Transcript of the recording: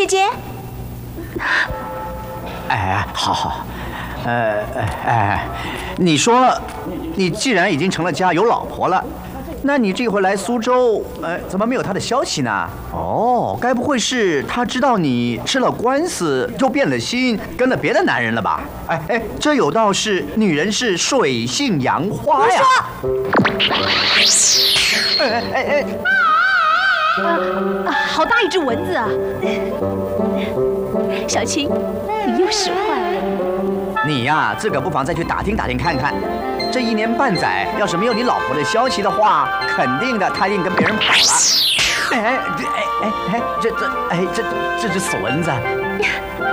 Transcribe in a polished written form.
姐。 哎，好，你说，你既然已经成了家，有老婆了，那你这回来苏州，怎么没有他的消息呢？哦，该不会是他知道你吃了官司，就变了心，跟了别的男人了吧？哎，这有道是女人是水性杨花呀。 好大一只蚊子啊！小青，你又使坏了。 你呀，自个不妨再去打听打听看看。这1年半载，要是没有你老婆的消息的话，肯定的，他一定跟别人跑了。这只死蚊子。